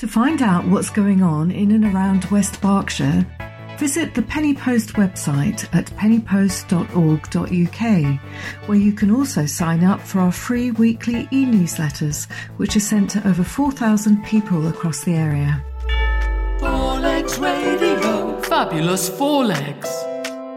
To find out what's going on in and around West Berkshire, visit the Penny Post website at pennypost.org.uk, where you can also sign up for our free weekly e-newsletters, which are sent to over 4,000 people across the area. Four Legs Radio. Fabulous Four Legs.